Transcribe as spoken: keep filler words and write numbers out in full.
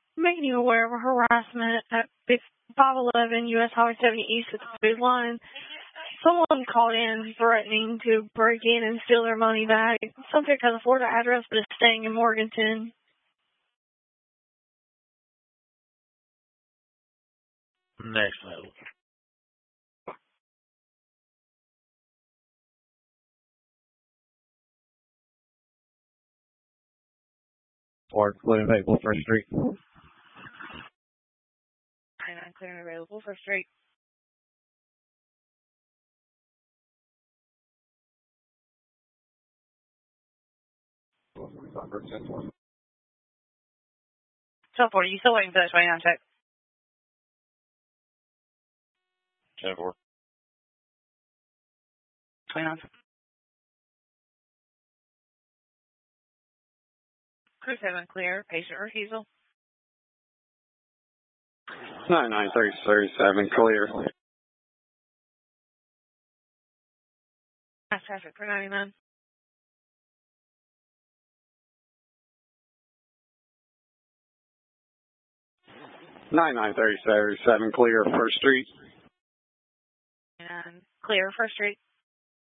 Making you aware of a harassment at five eleven U S Highway seventy East at the food line. Someone called in threatening to break in and steal their money back. Subject has a Florida address but is staying in Morganton. Next level. Or clear available First Street. nine clear and available First Street. So forty, you still waiting for that twenty-nine check? ten four. twenty-nine. Crew seven clear, patient refusal. nine nine three thirty-seven clear. Mass traffic for ninety-nine. nine nine thirty-seven clear First Street. And clear First Street.